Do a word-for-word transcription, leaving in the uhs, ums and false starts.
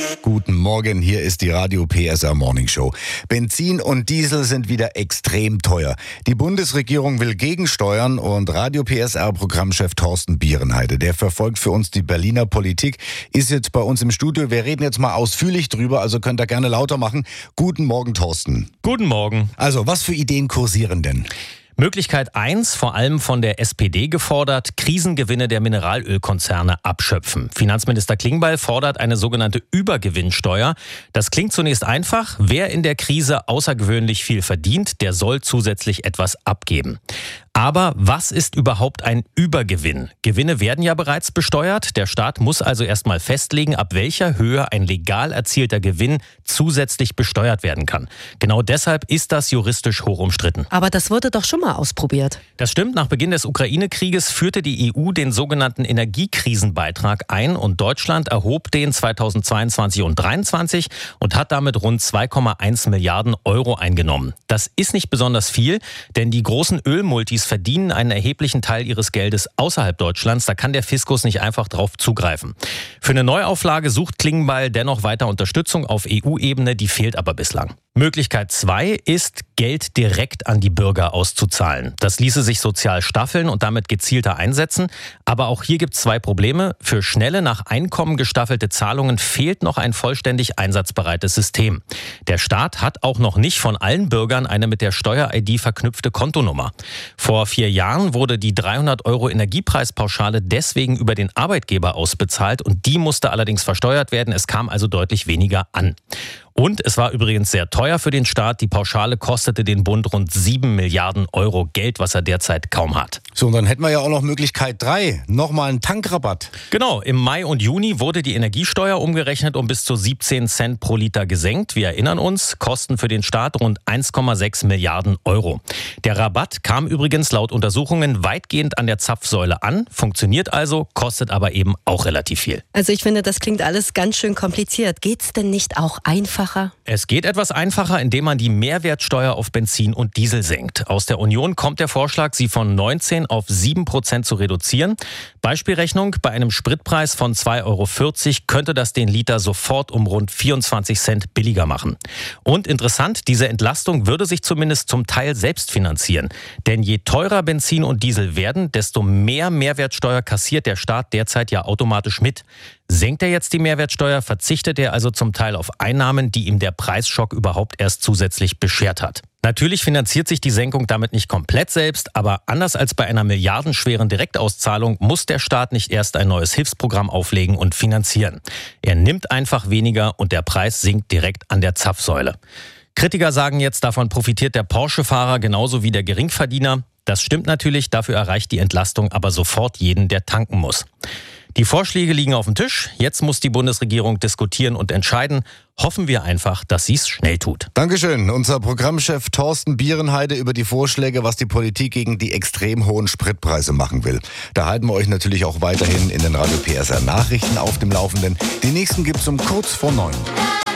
Guten Morgen, hier ist die Radio P S R Morning Show. Benzin und Diesel sind wieder extrem teuer. Die Bundesregierung will gegensteuern und Radio P S R-Programmchef Thorsten Bierenheide, der verfolgt für uns die Berliner Politik, ist jetzt bei uns im Studio. Wir reden jetzt mal ausführlich drüber, also könnt ihr gerne lauter machen. Guten Morgen, Thorsten. Guten Morgen. Also, was für Ideen kursieren denn? Möglichkeit eins, vor allem von der S P D gefordert, Krisengewinne der Mineralölkonzerne abschöpfen. Finanzminister Klingbeil fordert eine sogenannte Übergewinnsteuer. Das klingt zunächst einfach. Wer in der Krise außergewöhnlich viel verdient, der soll zusätzlich etwas abgeben. Aber was ist überhaupt ein Übergewinn? Gewinne werden ja bereits besteuert. Der Staat muss also erstmal festlegen, ab welcher Höhe ein legal erzielter Gewinn zusätzlich besteuert werden kann. Genau deshalb ist das juristisch hoch umstritten. Aber das wurde doch schon mal ausprobiert. Das stimmt. Nach Beginn des Ukraine-Krieges führte die E U den sogenannten Energiekrisenbeitrag ein und Deutschland erhob den zweitausendzweiundzwanzig und zweitausenddreiundzwanzig und hat damit rund zwei Komma eins Milliarden Euro eingenommen. Das ist nicht besonders viel, denn die großen Ölmultis verdienen einen erheblichen Teil ihres Geldes außerhalb Deutschlands. Da kann der Fiskus nicht einfach drauf zugreifen. Für eine Neuauflage sucht Klingbeil dennoch weiter Unterstützung auf E U-Ebene, die fehlt aber bislang. Möglichkeit zwei ist, Geld direkt an die Bürger auszuzahlen. Das ließe sich sozial staffeln und damit gezielter einsetzen. Aber auch hier gibt es zwei Probleme. Für schnelle, nach Einkommen gestaffelte Zahlungen fehlt noch ein vollständig einsatzbereites System. Der Staat hat auch noch nicht von allen Bürgern eine mit der Steuer-I D verknüpfte Kontonummer. Vor vier Jahren wurde die dreihundert Euro Energiepreispauschale deswegen über den Arbeitgeber ausbezahlt und die musste allerdings versteuert werden. Es kam also deutlich weniger an. Und es war übrigens sehr teuer für den Staat. Die Pauschale kostete den Bund rund sieben Milliarden Euro Geld, was er derzeit kaum hat. So, und dann hätten wir ja auch noch Möglichkeit drei, nochmal einen Tankrabatt. Genau, im Mai und Juni wurde die Energiesteuer umgerechnet um bis zu siebzehn Cent pro Liter gesenkt. Wir erinnern uns, Kosten für den Staat rund eins Komma sechs Milliarden Euro. Der Rabatt kam übrigens laut Untersuchungen weitgehend an der Zapfsäule an, funktioniert also, kostet aber eben auch relativ viel. Also ich finde, das klingt alles ganz schön kompliziert. Geht's denn nicht auch einfacher? Es geht etwas einfacher, indem man die Mehrwertsteuer auf Benzin und Diesel senkt. Aus der Union kommt der Vorschlag, sie von neunzehn auf sieben Prozent zu reduzieren. Beispielrechnung, bei einem Spritpreis von zwei Euro vierzig könnte das den Liter sofort um rund vierundzwanzig Cent billiger machen. Und interessant, diese Entlastung würde sich zumindest zum Teil selbst finanzieren. Denn je teurer Benzin und Diesel werden, desto mehr Mehrwertsteuer kassiert der Staat derzeit ja automatisch mit. Senkt er jetzt die Mehrwertsteuer, verzichtet er also zum Teil auf Einnahmen, die ihm der Preisschock überhaupt erst zusätzlich beschert hat. Natürlich finanziert sich die Senkung damit nicht komplett selbst, aber anders als bei einer milliardenschweren Direktauszahlung muss der Staat nicht erst ein neues Hilfsprogramm auflegen und finanzieren. Er nimmt einfach weniger und der Preis sinkt direkt an der Zapfsäule. Kritiker sagen jetzt, davon profitiert der Porsche-Fahrer genauso wie der Geringverdiener. Das stimmt natürlich, dafür erreicht die Entlastung aber sofort jeden, der tanken muss. Die Vorschläge liegen auf dem Tisch. Jetzt muss die Bundesregierung diskutieren und entscheiden. Hoffen wir einfach, dass sie es schnell tut. Dankeschön. Unser Programmchef Thorsten Bierenheide über die Vorschläge, was die Politik gegen die extrem hohen Spritpreise machen will. Da halten wir euch natürlich auch weiterhin in den Radio P S R Nachrichten auf dem Laufenden. Die nächsten gibt's um kurz vor neun.